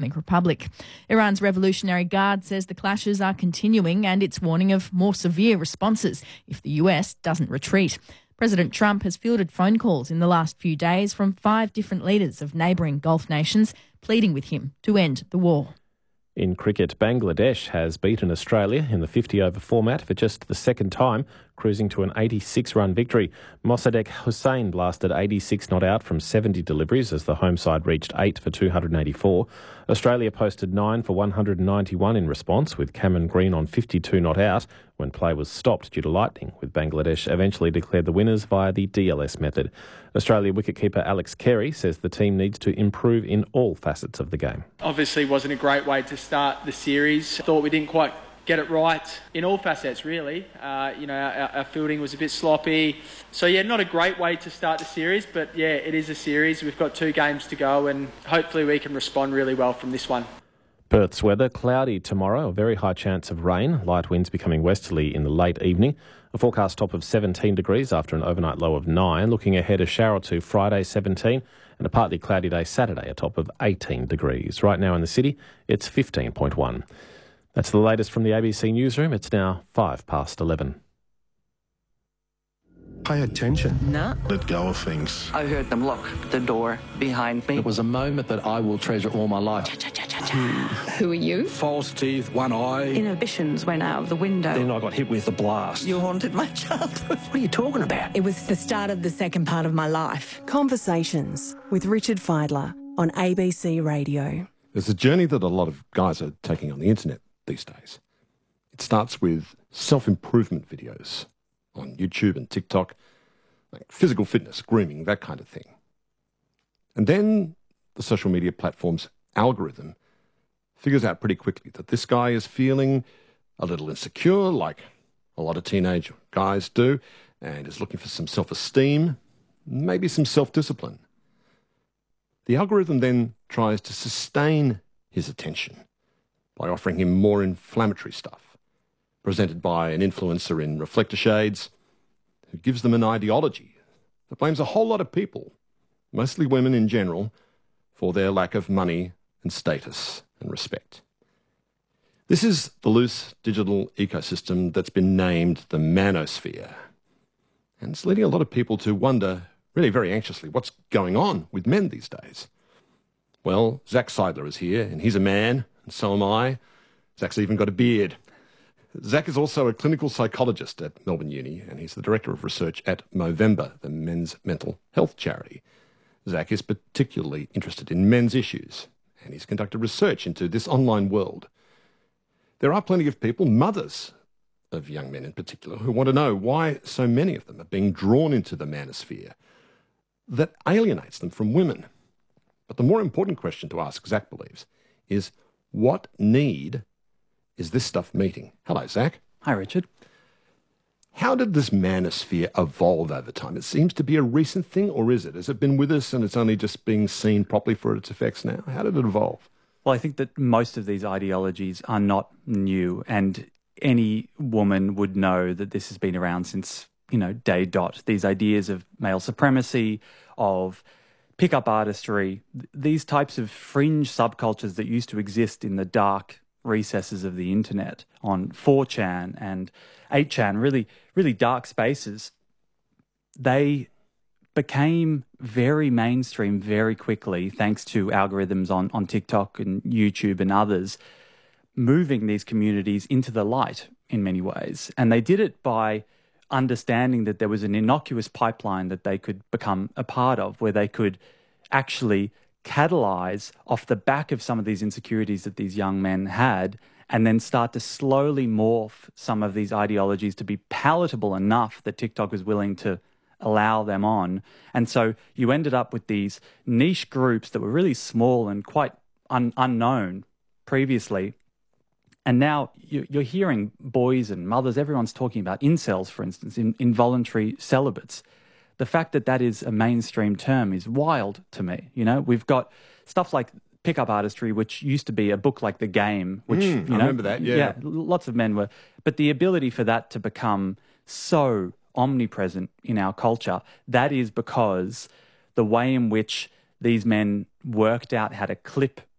Islamic Republic. Iran's Revolutionary Guard says the clashes are continuing and it's warning of more severe responses if the US doesn't retreat. President Trump has fielded phone calls in the last few days from 5 different leaders of neighbouring Gulf nations, pleading with him to end the war. In cricket, Bangladesh has beaten Australia in the 50-over format for just the second time, cruising to an 86-run victory. Mossadegh Hossain blasted 86 not out from 70 deliveries as the home side reached 8 for 284. Australia posted 9 for 191 in response, with Cameron Green on 52 not out when play was stopped due to lightning, with Bangladesh eventually declared the winners via the DLS method. Australia wicketkeeper Alex Carey says the team needs to improve in all facets of the game. Obviously wasn't a great way to start the series. Thought we didn't quite get it right in all facets, really. Our fielding was a bit sloppy. So, not a great way to start the series, but, it is a series. We've got 2 games to go and hopefully we can respond really well from this one. Perth's weather, cloudy tomorrow, a very high chance of rain, light winds becoming westerly in the late evening. A forecast top of 17 degrees after an overnight low of 9. Looking ahead, a shower or two Friday, 17, and a partly cloudy day Saturday, a top of 18 degrees. Right now in the city, it's 15.1. That's the latest from the ABC Newsroom. It's now 11:05. Pay attention. No. Let go of things. I heard them lock the door behind me. It was a moment that I will treasure all my life. Who are you? False teeth, one eye. Inhibitions went out of the window. Then I got hit with a blast. You haunted my childhood. What are you talking about? It was the start of the second part of my life. Conversations with Richard Fiedler on ABC Radio. There's a journey that a lot of guys are taking on the internet these days. It starts with self-improvement videos on YouTube and TikTok, like physical fitness, grooming, that kind of thing. And then the social media platform's algorithm figures out pretty quickly that this guy is feeling a little insecure, like a lot of teenage guys do, and is looking for some self-esteem, maybe some self-discipline. The algorithm then tries to sustain his attention by offering him more inflammatory stuff, presented by an influencer in reflector shades, who gives them an ideology that blames a whole lot of people, mostly women in general, for their lack of money and status and respect. This is the loose digital ecosystem that's been named the manosphere. And it's leading a lot of people to wonder, really very anxiously, what's going on with men these days. Well, Zach Seidler is here, and he's a man, and so am I. Zach's even got a beard. Zach is also a clinical psychologist at Melbourne Uni, and he's the Director of Research at Movember, the men's mental health charity. Zach is particularly interested in men's issues, and he's conducted research into this online world. There are plenty of people, mothers of young men in particular, who want to know why so many of them are being drawn into the manosphere that alienates them from women. But the more important question to ask, Zach believes, is what need is this stuff meeting? Hello, Zach. Hi, Richard. How did this manosphere evolve over time? It seems to be a recent thing, or is it? Has it been with us and it's only just being seen properly for its effects now? How did it evolve? Well, I think that most of these ideologies are not new, and any woman would know that this has been around since, day dot. These ideas of male supremacy, of pickup artistry, these types of fringe subcultures that used to exist in the dark recesses of the internet on 4chan and 8chan, really dark spaces, they became very mainstream very quickly thanks to algorithms on TikTok and YouTube and others, moving these communities into the light in many ways. And they did it by understanding that there was an innocuous pipeline that they could become a part of, where they could actually catalyze off the back of some of these insecurities that these young men had, and then start to slowly morph some of these ideologies to be palatable enough that TikTok was willing to allow them on. And so you ended up with these niche groups that were really small and quite unknown previously. And now you're hearing boys and mothers, everyone's talking about incels, for instance, involuntary celibates. The fact that that is a mainstream term is wild to me. We've got stuff like pickup artistry, which used to be a book like The Game, which, I remember that, yeah. Lots of men were. But the ability for that to become so omnipresent in our culture, that is because the way in which these men worked out how to clip